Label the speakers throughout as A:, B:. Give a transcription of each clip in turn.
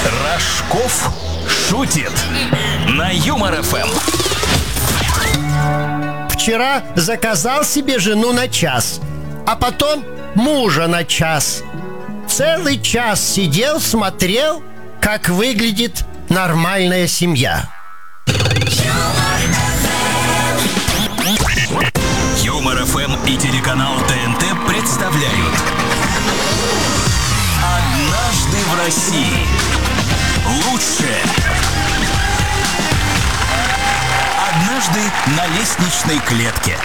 A: Рожков шутит на Юмор ФМ.
B: Вчера заказал себе жену на час, а потом мужа на час. Целый час сидел, смотрел, как выглядит нормальная семья.
A: Юмор ФМ и телеканал ТНТ представляют «Однажды в России». Лучшее. Однажды на лестничной клетке.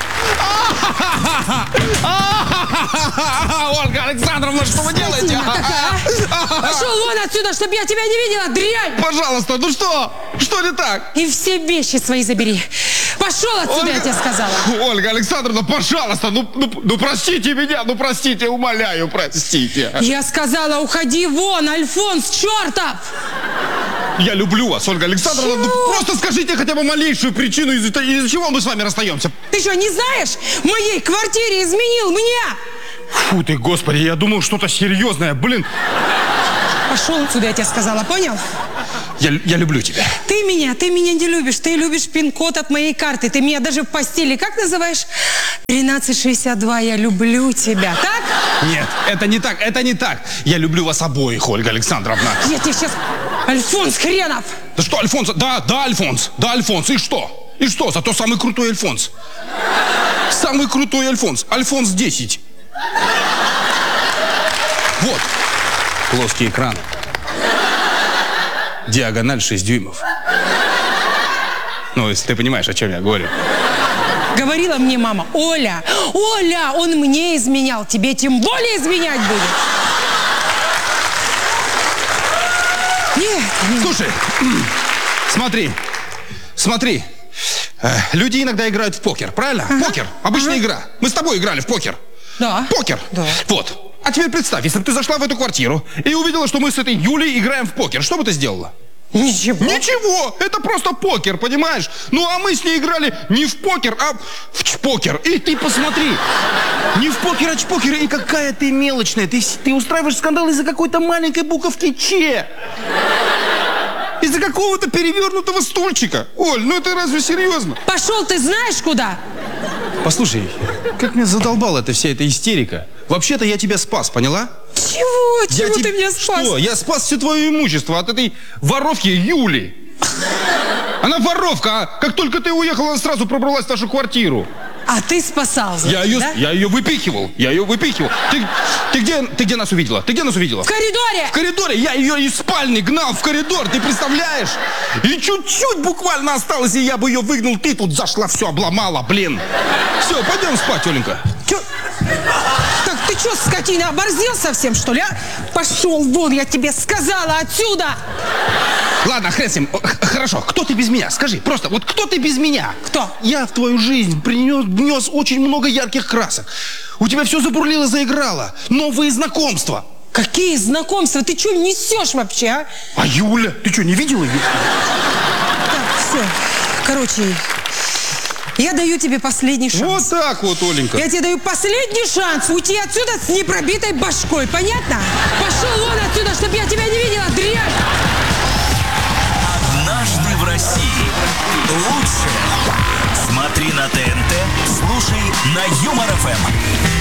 C: Ольга Александровна, что вы делаете?
D: Пошел вон отсюда, чтобы я тебя не видела, дрянь!
C: Пожалуйста, ну что? Что не так?
D: И все вещи свои забери. Пошел отсюда, я тебе сказала.
C: Ольга Александровна, пожалуйста, ну простите меня, ну простите, умоляю, простите.
D: Я сказала, уходи вон, Альфонс, чертов!
C: Я люблю вас, Ольга Александровна. Ну, просто скажите хотя бы малейшую причину, из-за чего мы с вами расстаемся.
D: Ты что, не знаешь? В моей квартире изменил мне!
C: Фу ты, господи, я думал что-то серьезное, блин.
D: Пошел отсюда, я тебе сказала, понял?
C: Я люблю тебя.
D: Ты меня не любишь. Ты любишь пин-код от моей карты. Ты меня даже в постели, как называешь? 1362, я люблю тебя, так?
C: Нет, это не так. Я люблю вас обоих, Ольга Александровна.
D: Я тебе сейчас... Альфонс хренов!
C: Да что, Альфонс? Да, Альфонс. И что? И что? Зато самый крутой Альфонс. Самый крутой Альфонс. Альфонс 10. Вот. Плоский экран. Диагональ 6 дюймов. Ну, если ты понимаешь, о чем я говорю.
D: Говорила мне мама: Оля, он мне изменял, тебе тем более изменять будет. Нет.
C: Слушай, смотри. Люди иногда играют в покер, правильно? Ага. Покер, обычная игра. Мы с тобой играли в покер.
D: Да.
C: Покер.
D: Да.
C: Вот. А теперь представь, если бы ты зашла в эту квартиру и увидела, что мы с этой Юлей играем в покер, что бы ты сделала? Ничего, это просто покер, понимаешь? Ну, а мы с ней играли не в покер, а в чпокер. И ты посмотри, не в покер, а чпокер. И какая ты мелочная. Ты устраиваешь скандал из-за какой-то маленькой буковки Ч. Из-за какого-то перевернутого стульчика. Оль, ну это разве серьезно?
D: Пошел ты знаешь куда?
C: Послушай, как меня задолбала вся эта истерика. Вообще-то я тебя спас, поняла?
D: Чего ты меня спас?
C: Что? Я спас все твое имущество от этой воровки Юли. Она воровка, а как только ты уехала, она сразу пробралась в нашу квартиру.
D: А ты спасал, значит, да?
C: Я ее выпихивал. Ты где нас увидела?
D: В коридоре!
C: В коридоре? Я ее из спальни гнал в коридор, ты представляешь? И чуть-чуть буквально осталось, и я бы ее выгнал. Ты тут зашла, все обломала, блин. Все, пойдем спать, Оленька.
D: Так, ты что, скотина, оборзел совсем, что ли, а? Пошел вон, я тебе сказала, отсюда!
C: Ладно, хрен с ним. Хорошо, кто ты без меня? Скажи, просто, вот кто ты без меня?
D: Кто?
C: Я в твою жизнь внес очень много ярких красок. У тебя все забурлило, заиграло. Новые знакомства.
D: Какие знакомства? Ты что несешь вообще, а?
C: А Юля? Ты что, не видела ее?
D: Так, все. Короче, я даю тебе последний шанс.
C: Вот так вот, Оленька.
D: Я тебе даю последний шанс уйти отсюда с непробитой башкой, понятно? Пошел вон отсюда, чтобы я тебя не видела, дрянь!
A: «Однажды в России». Лучшее. Смотри на ТНТ, слушай на Юмор ФМ.